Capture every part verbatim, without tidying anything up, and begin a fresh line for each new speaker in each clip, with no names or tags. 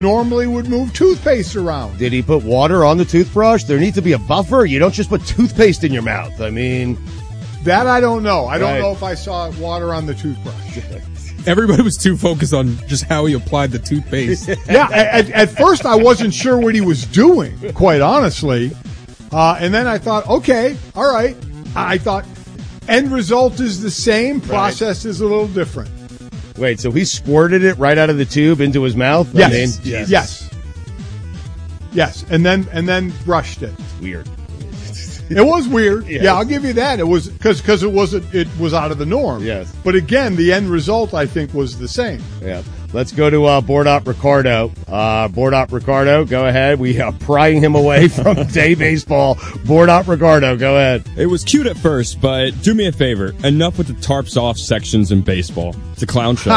normally would move toothpaste around.
Did he put water on the toothbrush? There needs to be a buffer. You don't just put toothpaste in your mouth. I mean,
that I don't know. I don't
right.
know if I saw water on the toothbrush.
Everybody was too focused on just how he applied the toothpaste.
Yeah, at, at first I wasn't sure what he was doing, quite honestly. Uh, and then I thought, okay, all right. I thought end result is the same, process right. is a little different.
Wait, so he squirted it right out of the tube into his mouth?
Yes,
I mean,
yes, yes, yes, and then and then brushed it.
Weird.
It was weird.
Yes.
Yeah, I'll give you that. It was because because it was it was out of the norm.
Yes.
But again, the end result I think was the same.
Yeah. Let's go to uh, Board Op Ricardo. Uh, Board Op Ricardo, go ahead. We are prying him away from day baseball. Board Op Ricardo, go ahead.
It was cute at first, but do me a favor. Enough with the tarps off sections in baseball. It's a clown show.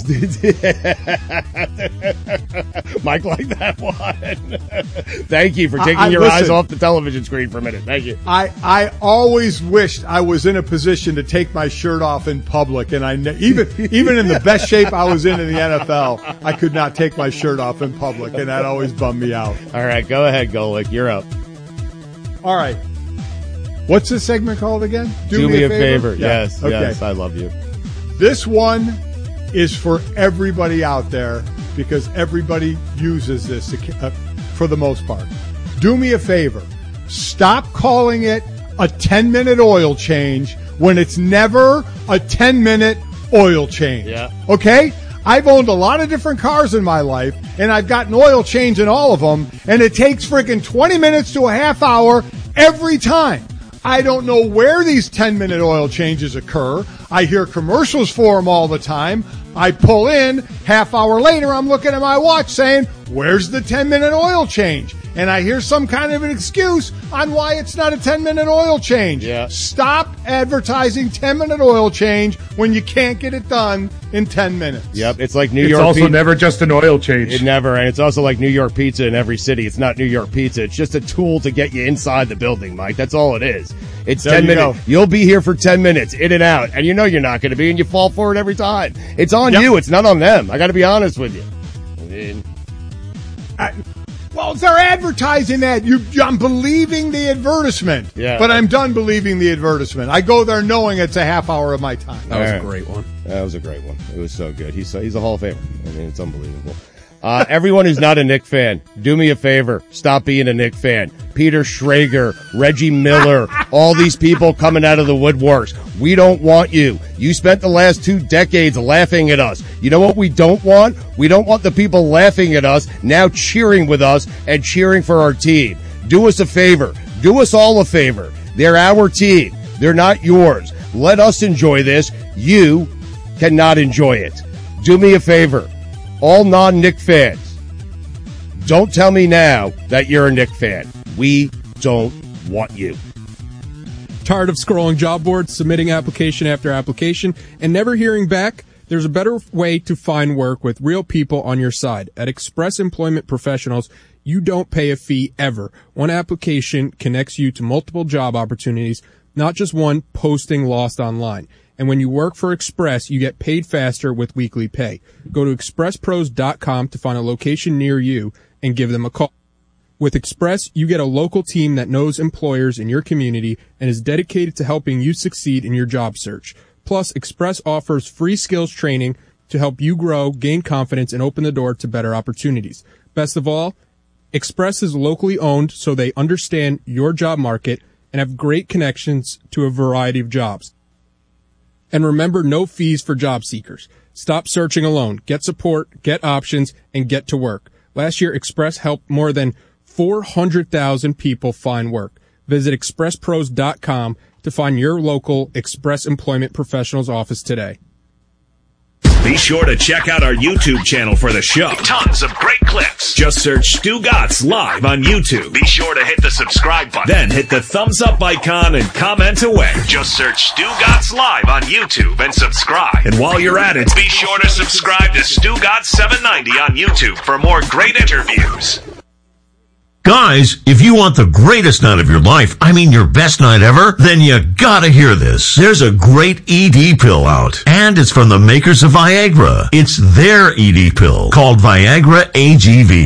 Mike liked that one. Thank you for taking
I, I,
your
listen,
eyes off the television screen for a minute. Thank you.
I, I always wished I was in a position to take my shirt off in public, and I ne- even even in the best shape I was in in the N F L, I could not take my shirt off in public, and that always bummed me out.
All right, go ahead, Golick. You're up.
All right. What's this segment called again?
Do, Do me, me a favor. favor.
Yeah.
Yes,
okay.
yes, I love you.
This one is for everybody out there because everybody uses this uh, for the most part. Do me a favor. Stop calling it a ten-minute oil change when it's never a ten-minute oil change.
Yeah.
Okay? I've owned a lot of different cars in my life, and I've gotten oil change in all of them, and it takes freaking twenty minutes to a half hour every time. I don't know where these ten-minute oil changes occur. I hear commercials for them all the time. I pull in, half hour later, I'm looking at my watch saying, where's the ten-minute oil change? And I hear some kind of an excuse on why it's not a ten-minute oil change.
Yeah.
Stop advertising ten-minute oil change when you can't get it done in ten minutes.
Yep, it's like New
it's
York
also
pizza.
Never just an oil change.
It never, and it's also like New York pizza in every city. It's not New York pizza. It's just a tool to get you inside the building, Mike. That's all it is. It's
there
ten
you
minutes.
Go.
You'll be here for ten minutes, in and out, and you know you're not going to be, and you fall for it every time. It's on
yep.
you. It's not on them. I got to be honest with you. I mean,
I, well, they're advertising that. You, I'm believing the advertisement,
yeah.
but I'm done believing the advertisement. I go there knowing it's a half hour of my time.
That was
right.
a great one.
That was a great one. It was so good. He's so, he's a Hall of Famer. I mean, it's unbelievable. Uh, everyone who's not a Knick fan, do me a favor. Stop being a Knick fan. Peter Schrager, Reggie Miller, all these people coming out of the woodworks. We don't want you. You spent the last two decades laughing at us. You know what we don't want? We don't want the people laughing at us now cheering with us and cheering for our team. Do us a favor. Do us all a favor. They're our team. They're not yours. Let us enjoy this. You cannot enjoy it. Do me a favor. All non-Knick fans, don't tell me now that you're a Knick fan. We don't want you.
Tired of scrolling job boards, submitting application after application, and never hearing back? There's a better way to find work with real people on your side. At Express Employment Professionals, you don't pay a fee ever. One application connects you to multiple job opportunities, not just one posting lost online. And when you work for Express, you get paid faster with weekly pay. Go to express pros dot com to find a location near you and give them a call. With Express, you get a local team that knows employers in your community and is dedicated to helping you succeed in your job search. Plus, Express offers free skills training to help you grow, gain confidence, and open the door to better opportunities. Best of all, Express is locally owned, so they understand your job market and have great connections to a variety of jobs. And remember, no fees for job seekers. Stop searching alone. Get support, get options, and get to work. Last year, Express helped more than four hundred thousand people find work. Visit express pros dot com to find your local Express Employment Professionals office today.
Be sure to check out our YouTube channel for the show. Tons of great clips. Just search Stu Gatz Live on YouTube. Be sure to hit the subscribe button. Then hit the thumbs up icon and comment away. Just search Stu Gatz Live on YouTube and subscribe. And while you're at it, be sure to subscribe to Stu Gatz seven ninety on YouTube for more great interviews.
Guys, if you want the greatest night of your life, I mean your best night ever, then you gotta hear this. There's a great E D pill out, and it's from the makers of Viagra. It's their E D pill called Viagra A G V.